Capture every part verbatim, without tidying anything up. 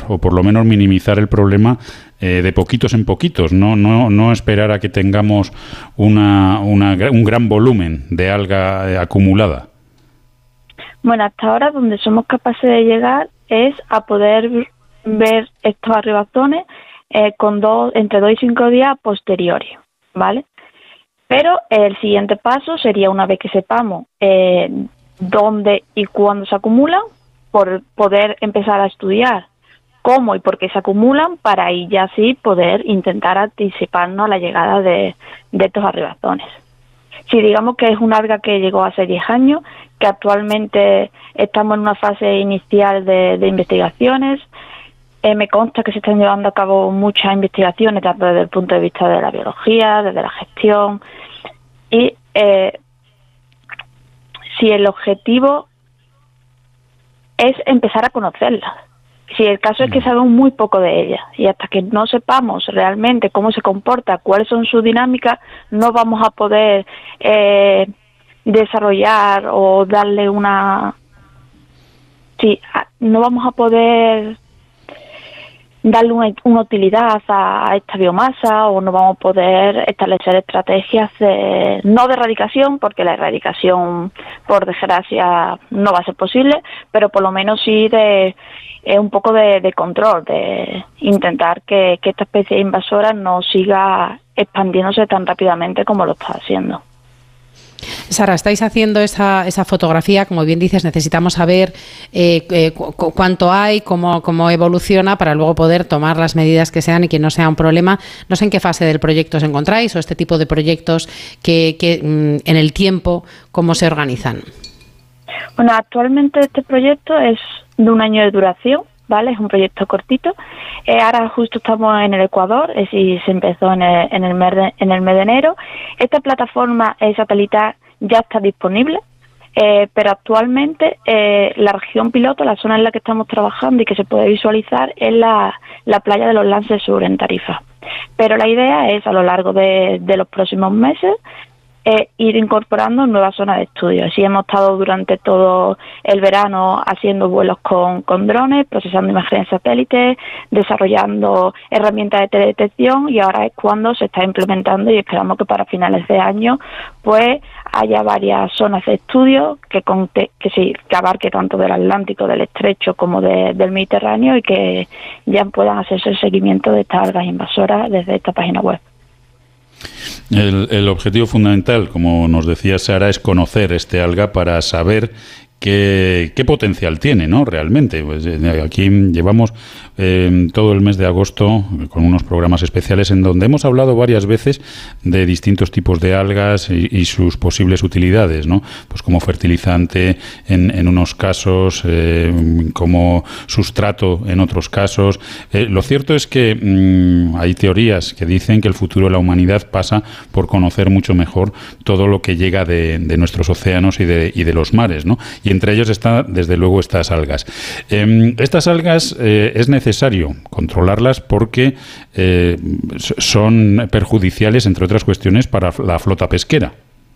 o por lo menos minimizar el problema eh, de poquitos en poquitos, no, no, no esperar a que tengamos una, una, un gran volumen de alga eh, acumulada. Bueno, hasta ahora donde somos capaces de llegar es a poder ver estos arribazones eh, con dos, entre dos y cinco días posteriores, ¿vale? Pero el siguiente paso sería, una vez que sepamos eh, dónde y cuándo se acumulan, por poder empezar a estudiar cómo y por qué se acumulan, para ahí ya sí poder intentar anticiparnos a la llegada de, de estos arribazones. Si digamos que es un alga que llegó hace diez años, que actualmente estamos en una fase inicial de, de investigaciones, eh, me consta que se están llevando a cabo muchas investigaciones, tanto desde el punto de vista de la biología, desde la gestión, y eh, si el objetivo es empezar a conocerlas. Si el caso es que sabemos muy poco de ellas, y hasta que no sepamos realmente cómo se comporta, cuáles son sus dinámicas, no vamos a poder eh, desarrollar o darle una... Sí, no vamos a poder darle una, una utilidad a, a esta biomasa, o no vamos a poder establecer estrategias de, no de erradicación, porque la erradicación, por desgracia, no va a ser posible, pero por lo menos sí de eh, un poco de, de control, de intentar que, que esta especie invasora no siga expandiéndose tan rápidamente como lo está haciendo. Sara, estáis haciendo esa, esa fotografía, como bien dices, necesitamos saber eh, eh, cu- cuánto hay, cómo, cómo evoluciona, para luego poder tomar las medidas que sean y que no sea un problema. No sé en qué fase del proyecto os encontráis, o este tipo de proyectos que, que mm, en el tiempo, cómo se organizan. Bueno, actualmente este proyecto es de un año de duración, ¿vale? Es un proyecto cortito. Eh, ahora justo estamos en el Ecuador, es decir, se empezó en el, en el mes de, en el mes de enero. Esta plataforma eh, satelital ya está disponible, eh, pero actualmente eh, la región piloto, la zona en la que estamos trabajando y que se puede visualizar, es la, la playa de los Lances Sur, en Tarifa. Pero la idea es, a lo largo de, de los próximos meses, Eh, ir incorporando nuevas zonas de estudio. Así hemos estado durante todo el verano haciendo vuelos con, con drones, procesando imágenes satélites, desarrollando herramientas de teledetección, y ahora es cuando se está implementando, y esperamos que para finales de año pues haya varias zonas de estudio que, conte, que, sí, que abarque tanto del Atlántico, del Estrecho, como de, del Mediterráneo, y que ya puedan hacerse el seguimiento de estas algas invasoras desde esta página web. El, el objetivo fundamental, como nos decía Sara, es conocer este alga para saber qué, qué potencial tiene, ¿no? Realmente. Pues, eh, aquí llevamos eh, todo el mes de agosto con unos programas especiales en donde hemos hablado varias veces de distintos tipos de algas y, y sus posibles utilidades, ¿no? Pues como fertilizante en, en unos casos, eh, como sustrato en otros casos. Eh, lo cierto es que mmm, hay teorías que dicen que el futuro de la humanidad pasa por conocer mucho mejor todo lo que llega de, de nuestros océanos y de, y de los mares, ¿no? Y entre ellos está, desde luego, estas algas. Eh, estas algas eh, es necesario controlarlas porque eh, son perjudiciales, entre otras cuestiones, para la flota pesquera.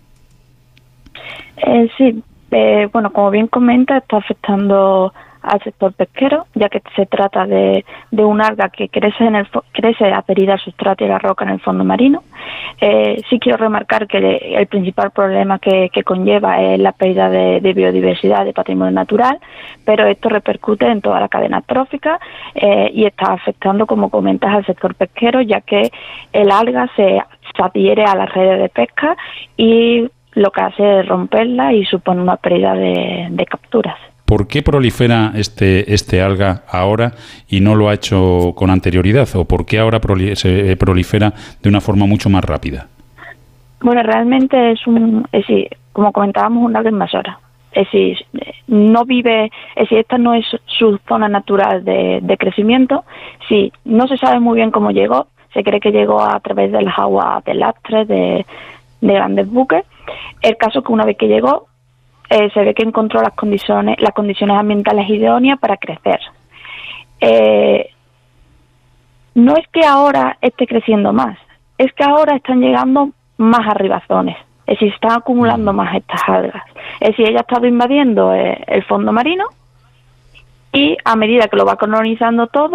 Eh, sí, eh, bueno, como bien comenta, está afectando al sector pesquero, ya que se trata de, de un alga que crece en el crece adherida al sustrato y la roca en el fondo marino. Eh, sí quiero remarcar que le, el principal problema que, que conlleva es la pérdida de, de biodiversidad, de patrimonio natural, pero esto repercute en toda la cadena trófica eh, y está afectando, como comentas, al sector pesquero, ya que el alga se, se adhiere a las redes de pesca y lo que hace es romperla y supone una pérdida de, de capturas. ¿Por qué prolifera este, este alga ahora y no lo ha hecho con anterioridad? ¿O por qué ahora proli- se prolifera de una forma mucho más rápida? Bueno, realmente es un, es decir, como comentábamos, un alga invasora. Es decir, no vive, es decir, esta no es su zona natural de, de crecimiento. Sí, no se sabe muy bien cómo llegó. Se cree que llegó a través de las aguas de lastre, de, de grandes buques. El caso es que una vez que llegó, Eh, se ve que encontró las condiciones las condiciones ambientales idóneas para crecer. Eh, no es que ahora esté creciendo más, es que ahora están llegando más arribazones, es decir, están acumulando más estas algas. Es decir, ella ha estado invadiendo eh, el fondo marino, y a medida que lo va colonizando todo,